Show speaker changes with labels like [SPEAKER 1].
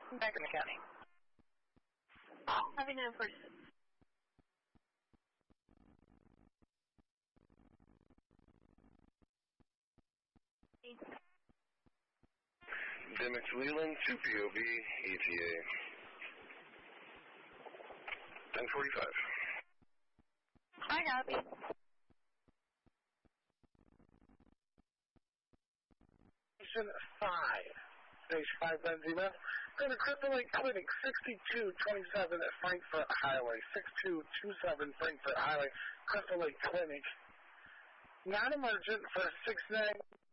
[SPEAKER 1] Back in the county.
[SPEAKER 2] Having an first.
[SPEAKER 3] Dimix Leland, 2 POB, ETA. 10:45.
[SPEAKER 2] I copy.
[SPEAKER 4] Station 5, Station 5 Benzema. Go to Crystal Lake Clinic, 6227 at Frankfurt Highway, 6227 Frankfurt Highway, Crystal Lake Clinic. Non-emergent for 69.